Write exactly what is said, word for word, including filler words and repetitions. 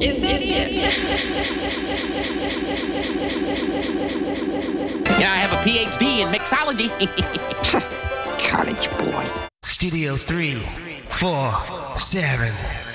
Is that it? Yeah, I have a P H D in mixology. College boy. Studio three, four, seven.